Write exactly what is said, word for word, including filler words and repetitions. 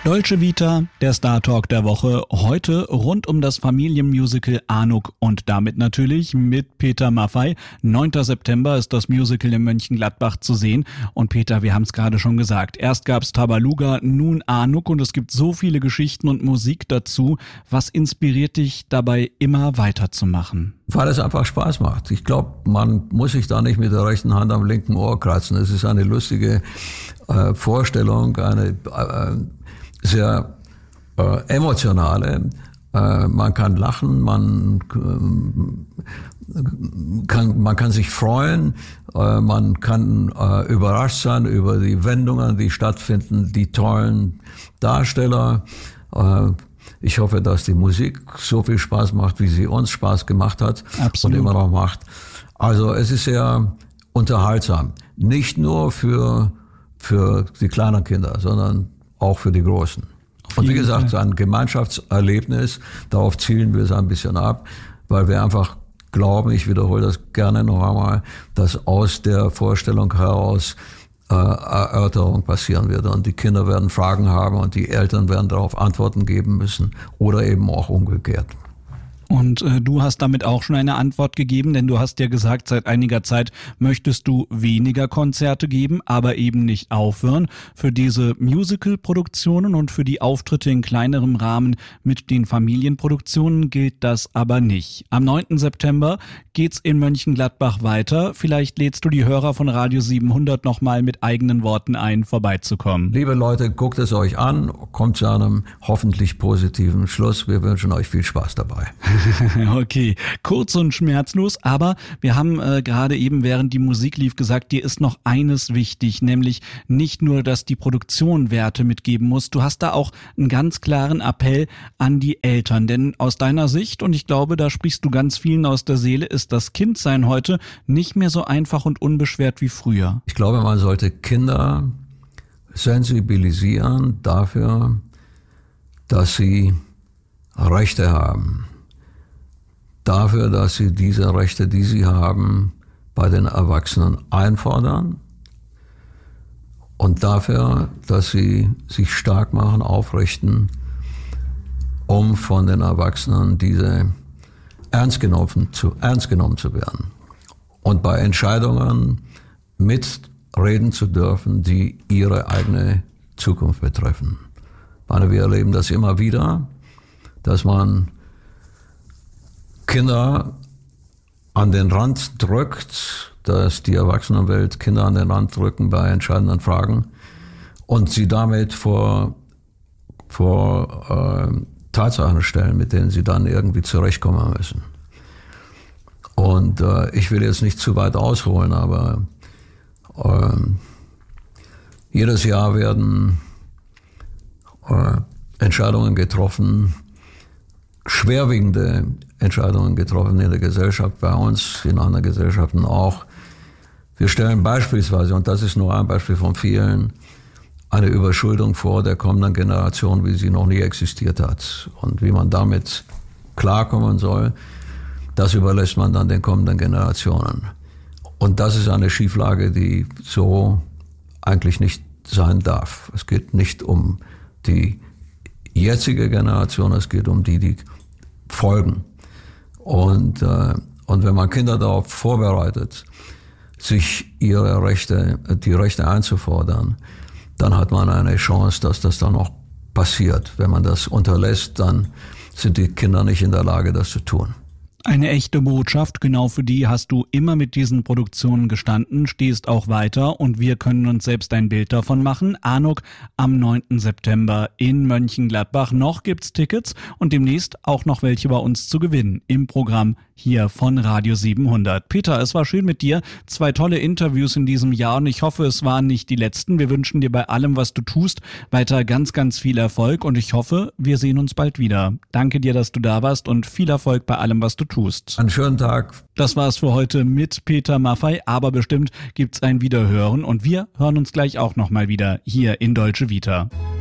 Dolce Vita, der Star Talk der Woche, heute rund um das Familienmusical Anuk und damit natürlich mit Peter Maffay. neunter September ist das Musical in Mönchengladbach zu sehen und Peter, wir haben es gerade schon gesagt, erst gab's Tabaluga, nun Anuk und es gibt so viele Geschichten und Musik dazu. Was inspiriert dich dabei, immer weiterzumachen? Weil es einfach Spaß macht. Ich glaube, man muss sich da nicht mit der rechten Hand am linken Ohr kratzen. Es ist eine lustige äh, Vorstellung, eine äh, sehr äh, emotionale. Äh, man kann lachen, man äh, kann, man kann sich freuen, äh, man kann äh, überrascht sein über die Wendungen, die stattfinden, die tollen Darsteller. Äh, ich hoffe, dass die Musik so viel Spaß macht, wie sie uns Spaß gemacht hat. Absolut. Und immer noch macht. Also es ist sehr unterhaltsam. Nicht nur für, für die kleinen Kinder, sondern auch für die Großen. Und wie gesagt, ein Gemeinschaftserlebnis, darauf zielen wir es ein bisschen ab, weil wir einfach glauben, ich wiederhole das gerne noch einmal, dass aus der Vorstellung heraus äh, Erörterung passieren wird. Und die Kinder werden Fragen haben und die Eltern werden darauf Antworten geben müssen oder eben auch umgekehrt. Und äh, du hast damit auch schon eine Antwort gegeben, denn du hast ja gesagt, seit einiger Zeit möchtest du weniger Konzerte geben, aber eben nicht aufhören. Für diese Musical-Produktionen und für die Auftritte in kleinerem Rahmen mit den Familienproduktionen gilt das aber nicht. Am neunten September geht's in Mönchengladbach weiter. Vielleicht lädst du die Hörer von Radio siebenhundert nochmal mit eigenen Worten ein, vorbeizukommen. Liebe Leute, guckt es euch an, kommt zu einem hoffentlich positiven Schluss. Wir wünschen euch viel Spaß dabei. Okay, kurz und schmerzlos, aber wir haben äh, gerade eben, während die Musik lief, gesagt, dir ist noch eines wichtig, nämlich nicht nur, dass die Produktion Werte mitgeben muss, du hast da auch einen ganz klaren Appell an die Eltern, denn aus deiner Sicht, und ich glaube, da sprichst du ganz vielen aus der Seele, ist das Kindsein heute nicht mehr so einfach und unbeschwert wie früher. Ich glaube, man sollte Kinder sensibilisieren dafür, dass sie Rechte haben. Dafür, dass sie diese Rechte, die sie haben, bei den Erwachsenen einfordern und dafür, dass sie sich stark machen, aufrichten, um von den Erwachsenen diese ernst genommen zu, ernst genommen zu werden und bei Entscheidungen mitreden zu dürfen, die ihre eigene Zukunft betreffen. Ich meine, wir erleben das immer wieder, dass man Kinder an den Rand drückt, dass die Erwachsenenwelt Kinder an den Rand drücken bei entscheidenden Fragen und sie damit vor, vor äh, Tatsachen stellen, mit denen sie dann irgendwie zurechtkommen müssen. Und äh, ich will jetzt nicht zu weit ausholen, aber äh, jedes Jahr werden äh, Entscheidungen getroffen, schwerwiegende Entscheidungen getroffen in der Gesellschaft, bei uns, in anderen Gesellschaften auch. Wir stellen beispielsweise, und das ist nur ein Beispiel von vielen, eine Überschuldung vor der kommenden Generation, wie sie noch nie existiert hat. Und wie man damit klarkommen soll, das überlässt man dann den kommenden Generationen. Und das ist eine Schieflage, die so eigentlich nicht sein darf. Es geht nicht um die jetzige Generation, es geht um die, die folgen. Und, äh, und wenn man Kinder darauf vorbereitet, sich ihre Rechte, die Rechte einzufordern, dann hat man eine Chance, dass das dann auch passiert. Wenn man das unterlässt, dann sind die Kinder nicht in der Lage, das zu tun. Eine echte Botschaft, genau für die hast du immer mit diesen Produktionen gestanden, stehst auch weiter und wir können uns selbst ein Bild davon machen. Anuk am neunten September in Mönchengladbach. Noch gibt's Tickets und demnächst auch noch welche bei uns zu gewinnen im Programm hier von Radio siebenhundert. Peter, es war schön mit dir. Zwei tolle Interviews in diesem Jahr und ich hoffe, es waren nicht die letzten. Wir wünschen dir bei allem, was du tust, weiter ganz, ganz viel Erfolg und ich hoffe, wir sehen uns bald wieder. Danke dir, dass du da warst und viel Erfolg bei allem, was du tust. Einen schönen Tag. Das war's für heute mit Peter Maffay, aber bestimmt gibt's ein Wiederhören und wir hören uns gleich auch nochmal wieder hier in Dolce Vita.